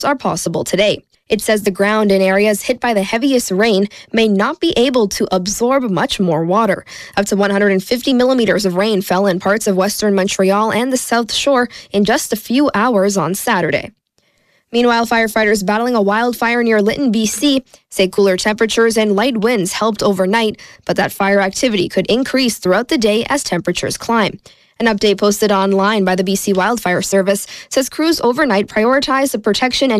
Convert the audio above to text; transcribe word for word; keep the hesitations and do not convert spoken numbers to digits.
are possible today. It says the ground in areas hit by the heaviest rain may not be able to absorb much more water. Up to one hundred fifty millimeters of rain fell in parts of western Montreal and the South Shore in just a few hours on Saturday. Meanwhile, firefighters battling a wildfire near Lytton, B C, say cooler temperatures and light winds helped overnight, but that fire activity could increase throughout the day as temperatures climb. An update posted online by the B C Wildfire Service says crews overnight prioritized the protection and